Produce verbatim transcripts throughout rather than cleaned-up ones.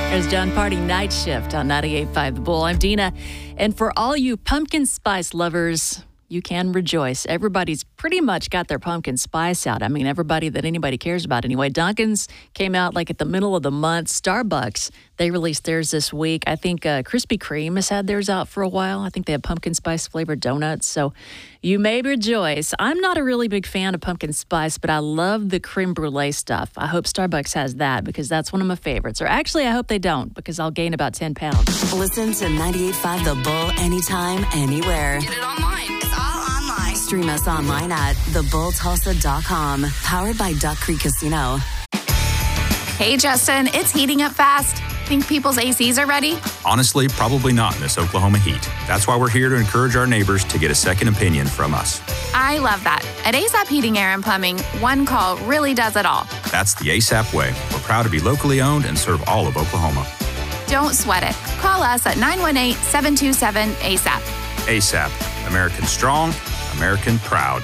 There's John Party Night Shift on ninety-eight point five The Bull. I'm Dina. And for all you pumpkin spice lovers, you can rejoice. Everybody's pretty much got their pumpkin spice out. I mean, everybody that anybody cares about anyway. Dunkin's came out like at the middle of the month. Starbucks, they released theirs this week. I think uh, Krispy Kreme has had theirs out for a while. I think they have pumpkin spice flavored donuts. So you may rejoice. I'm not a really big fan of pumpkin spice, but I love the creme brulee stuff. I hope Starbucks has that because that's one of my favorites. Or actually, I hope they don't because I'll gain about ten pounds. Listen to ninety-eight point five The Bull anytime, anywhere. Get it online. It's all online. Stream us online at the bull tulsa dot com. Powered by Duck Creek Casino. Hey, Justin, it's heating up fast. Think people's A Cs are ready? Honestly, probably not in this Oklahoma heat. That's why we're here to encourage our neighbors to get a second opinion from us. I love that. At ASAP Heating, Air, and Plumbing, one call really does it all. That's the ASAP way. We're proud to be locally owned and serve all of Oklahoma. Don't sweat it. Call us at nine one eight, seven two seven, A S A P. ASAP. American strong, American proud.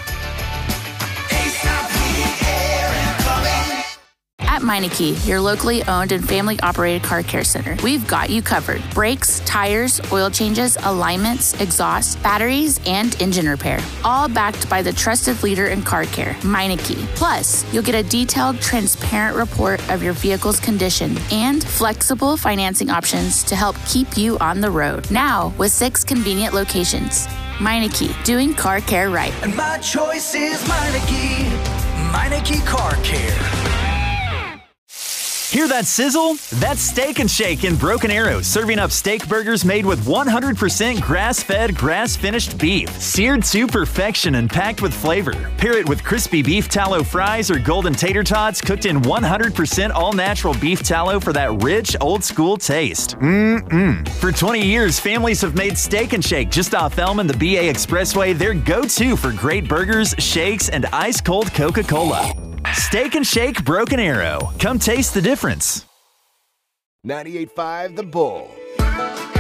At Meineke, your locally owned and family-operated car care center, we've got you covered. Brakes, tires, oil changes, alignments, exhaust, batteries, and engine repair. All backed by the trusted leader in car care, Meineke. Plus, you'll get a detailed, transparent report of your vehicle's condition and flexible financing options to help keep you on the road. Now, with six convenient locations. Meineke, doing car care right. And my choice is Meineke. Meineke Car Care. Hear that sizzle? That's Steak and Shake in Broken Arrow, serving up steak burgers made with one hundred percent grass-fed, grass-finished beef, seared to perfection and packed with flavor. Pair it with crispy beef tallow fries or golden tater tots cooked in one hundred percent all-natural beef tallow for that rich, old-school taste. Mmm-mmm. For twenty years, families have made Steak and Shake just off Elm and the B A Expressway their go-to for great burgers, shakes, and ice-cold Coca-Cola. Steak and Shake Broken Arrow. Come taste the difference. ninety-eight point five The Bull.